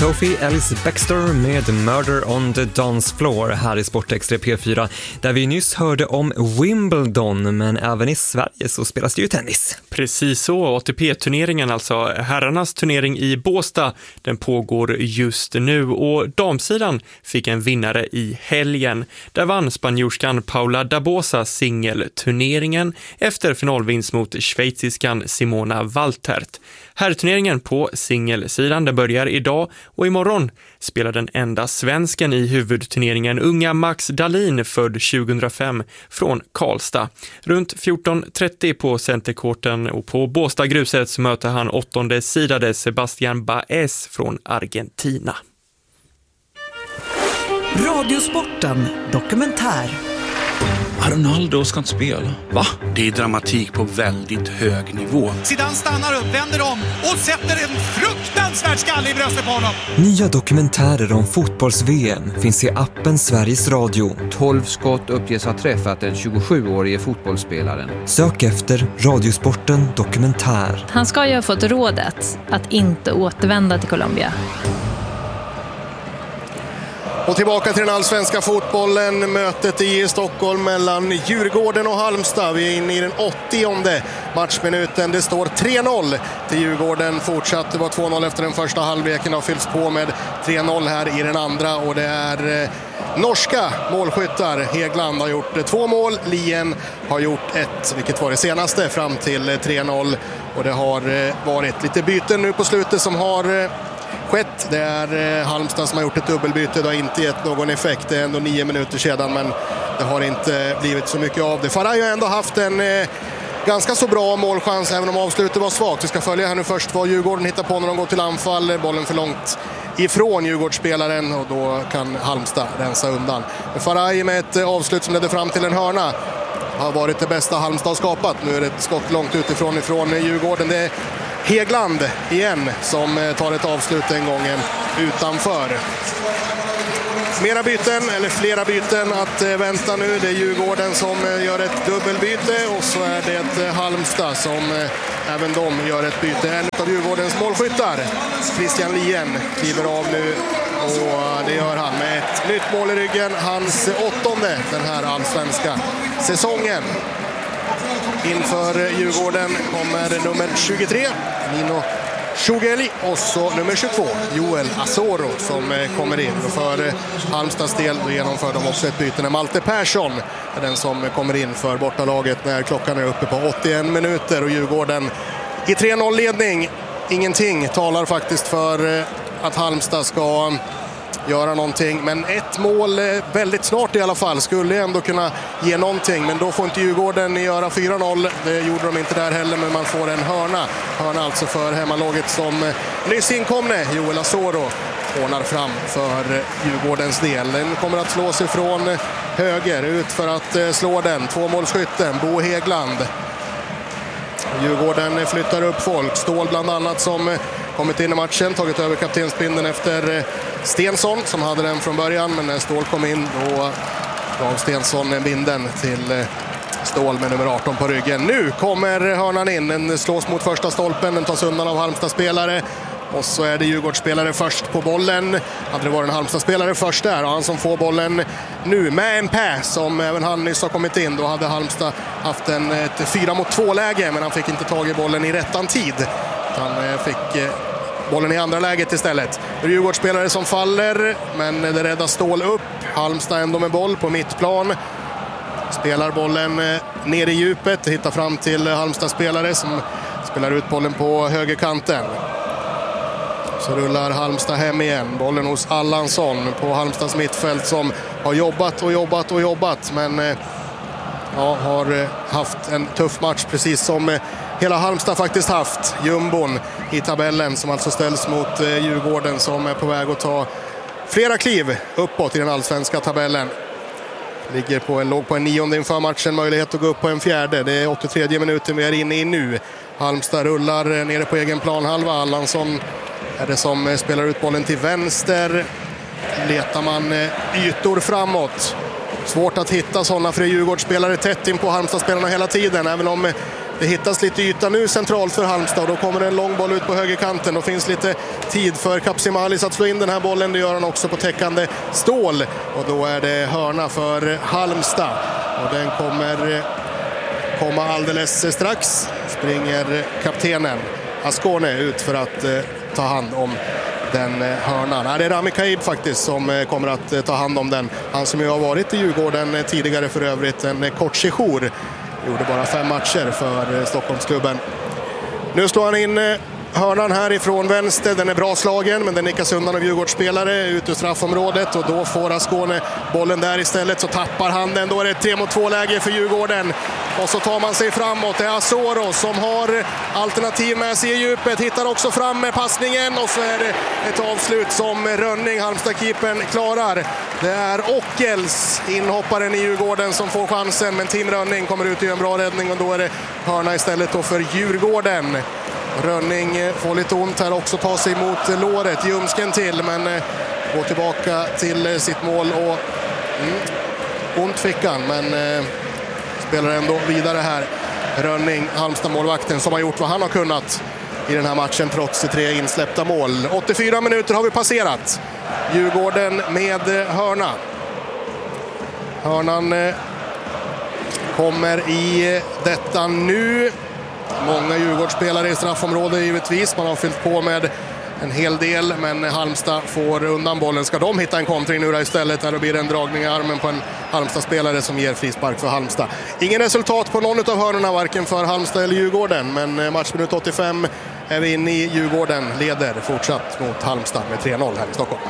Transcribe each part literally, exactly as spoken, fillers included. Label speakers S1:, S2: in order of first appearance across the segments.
S1: Sophie Ellis Bextor med Murder on the Dance Floor här i Sportextra P fyra, där vi nyss hörde om Wimbledon, men även i Sverige så spelas det ju tennis.
S2: Precis så, A T P-turneringen, alltså herrarnas turnering i Båstad, den pågår just nu och damsidan fick en vinnare i helgen. Där vann spanjorskan Paula Dabosa singelturneringen efter finalvinst mot schweiziskan Simona Waltert. Herrturneringen på singelsidan det börjar idag och imorgon spelar den enda svensken i huvudturneringen, unga Max Dahlin, född tjugohundrafem, från Karlstad. Runt fjorton trettio på Centerkorten och på Båstad gruset så möter han åttonde sidade Sebastian Baez från Argentina.
S3: Radiosporten dokumentär.
S4: Ronaldo ska inte spela. Va?
S5: Det är dramatik på väldigt hög nivå.
S6: Zidane stannar upp, vänder om och sätter en fruktansvärd skalle i bröstet på honom.
S1: Nya dokumentärer om fotbolls-V M finns i appen Sveriges Radio.
S7: tolv skott uppges ha träffat den tjugosjuårige fotbollsspelaren.
S1: Sök efter Radiosporten dokumentär.
S8: Han ska ju ha fått rådet att inte återvända till Colombia.
S9: Och tillbaka till den allsvenska fotbollen, mötet i Stockholm mellan Djurgården och Halmstad. Vi är inne i den åttionde matchminuten. Det står tre noll till Djurgården. Fortsatt, det var två noll efter den första halvleken, har fyllts på med tre noll här i den andra. Och det är eh, norska målskyttar. Hegland har gjort två mål, Lien har gjort ett, vilket var det senaste fram till tre noll. Och det har eh, varit lite byten nu på slutet som har... Eh, skett. Det är eh, Halmstad som har gjort ett dubbelbyte. Det har inte gett någon effekt. Det är ändå nio minuter sedan, men det har inte blivit så mycket av det. Faraj har ändå haft en eh, ganska så bra målchans, även om avslutet var svagt. Vi ska följa här nu först vad Djurgården hittar på när de går till anfall. Bollen för långt ifrån Djurgårdsspelaren och då kan Halmstad rensa undan. Faraj med ett avslut som ledde fram till en hörna har varit det bästa Halmstad har skapat. Nu är det ett skott långt utifrån ifrån Djurgården. Det är Hegland igen som tar ett avslut den gången utanför. Mera byten, eller flera byten att vänta nu. Det är Djurgården som gör ett dubbelbyte och så är det Halmstad som även de gör ett byte. En av Djurgårdens målskyttar, Christian Lien, kliver av nu och det gör han med ett nytt mål i ryggen. Hans åttonde den här allsvenska säsongen. Inför Djurgården kommer nummer tjugotre, Nino Shugeli, och så nummer tjugotvå, Joel Asoro, som kommer in. Och för Halmstads del genomför de också ett byte när Malte Persson är den som kommer in för bortalaget när klockan är uppe på åttioen minuter. Och Djurgården i tre noll-ledning. Ingenting talar faktiskt för att Halmstad ska göra någonting, men ett mål väldigt snart i alla fall skulle ändå kunna ge någonting, men då får inte Djurgården göra fyra noll. Det gjorde de inte där heller, men man får en hörna. Hörna alltså för hemmalaget som nyss inkomne Joel Asoro ordnar fram för Djurgårdens del. Den kommer att slå sig från höger ut för att slå den. Tvåmålsskytten Bo Hegland. Djurgården flyttar upp folk. Stål bland annat som kommit in i matchen, tagit över kaptensbindeln efter Stensson som hade den från början, men när Stål kom in då gav Stensson binden till Stål med nummer arton på ryggen. Nu kommer hörnan in, den slås mot första stolpen, den tas undan av Halmstad-spelare. Och så är det Djurgårdsspelare först på bollen. Hade det varit en Halmstad-spelare först där, och han som får bollen nu med en pä som även han nyss har kommit in. Då hade Halmstad haft en, ett fyra mot två läge, men han fick inte tag i bollen i rättan tid. Han fick bollen i andra läget istället. Det är Djurgårdsspelare som faller, men det räddar Stål upp. Halmstad ändå med boll på mittplan. Spelar bollen ner i djupet, hittar fram till Halmstad-spelare som spelar ut bollen på högerkanten. Så rullar Halmstad hem igen. Bollen hos Allansson på Halmstads mittfält som har jobbat och jobbat och jobbat, men ja, har haft en tuff match precis som hela Halmstad faktiskt haft. Jumbon i tabellen som alltså ställs mot Djurgården som är på väg att ta flera kliv uppåt i den allsvenska tabellen. Ligger på en, låg på en nionde inför matchen, möjlighet att gå upp på en fjärde. Det är åttiotre minuten vi är inne i nu. Halmstad rullar nere på egen planhalva. Allansson är det som spelar ut bollen till vänster. Letar man ytor framåt. Svårt att hitta sådana för Djurgårdsspelare tätt in på Halmstad-spelarna hela tiden. Även om Det hittas lite yta nu centralt för Halmstad och då kommer en lång boll ut på högerkanten. Då finns lite tid för Kapsimalis att slå in den här bollen. Det gör han också på täckande stål. Och då är det hörna för Halmstad. Och den kommer komma alldeles strax. Springer kaptenen Ascone ut för att eh, ta hand om den eh, hörnan. Ja, det är Rami Kaib faktiskt som eh, kommer att eh, ta hand om den. Han som ju har varit i Djurgården eh, tidigare för övrigt. En eh, kort sejour. Gjorde bara fem matcher för eh, Stockholmsklubben. Nu slår han in eh, hörnan härifrån vänster. Den är bra slagen men den nickas undan av Djurgårdsspelare ut ur straffområdet. Och då får Ascone bollen där istället. Så tappar han den. Då är det ett tre mot två läge för Djurgården. Och så tar man sig framåt. Det är Asoro som har alternativ med sig i djupet. Hittar också fram med passningen. Och så är det ett avslut som Rönning, Halmstad-keepern, klarar. Det är Ockels, inhopparen i Djurgården, som får chansen. Men Tim Rönning kommer ut i en bra räddning. Och då är det hörna istället då för Djurgården. Rönning får lite ont här också. Tar sig mot låret. Ljumsken till men går tillbaka till sitt mål. Och mm, ont fick han men... Eh, spelar ändå vidare här. Rönning, Halmstad-målvakten, som har gjort vad han har kunnat i den här matchen trots tre insläppta mål. åttiofyra minuter har vi passerat. Djurgården med hörna. Hörnan kommer i detta nu. Många Djurgårdsspelare i straffområdet givetvis. Man har fyllt på med en hel del, men Halmstad får undan bollen. Ska de hitta en kontring nu istället? Där blir det en dragning i armen på en Halmstad-spelare som ger frispark för Halmstad. Ingen resultat på någon av hörnorna, varken för Halmstad eller Djurgården. Men matchminut åttiofem är vi inne i. Djurgården leder fortsatt mot Halmstad med tre noll här i Stockholm.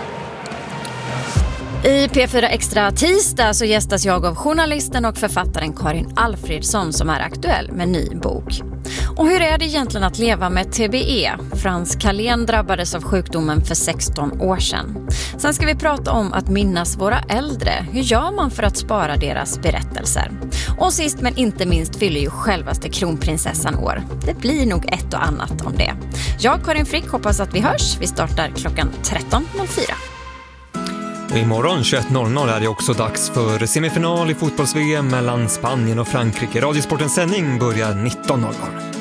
S10: I P fyra Extra tisdag så gästas jag av journalisten och författaren Karin Alfredsson som är aktuell med en ny bok. Och hur är det egentligen att leva med T B E? Frans Kalén drabbades av sjukdomen för sexton år sedan. Sen ska vi prata om att minnas våra äldre. Hur gör man för att spara deras berättelser? Och sist men inte minst fyller ju självaste kronprinsessan år. Det blir nog ett och annat om det. Jag, Karin Frick, hoppas att vi hörs. Vi startar klockan tretton noll fyra.
S1: Imorgon tjugoett noll noll är det också dags för semifinal i fotbolls-V M mellan Spanien och Frankrike. Radiosportens sändning börjar nitton noll noll.